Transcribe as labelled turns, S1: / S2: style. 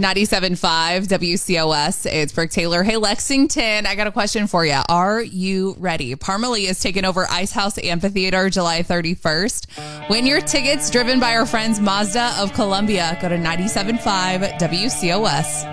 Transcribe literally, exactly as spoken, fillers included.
S1: ninety-seven point five W C O S. It's Brooke Taylor. Hey, Lexington, I got a question for you. Are you ready? Parmalee is taking over Ice House Amphitheater July thirty-first. Win your tickets driven by our friends Mazda of Columbia. Go to ninety-seven point five W C O S.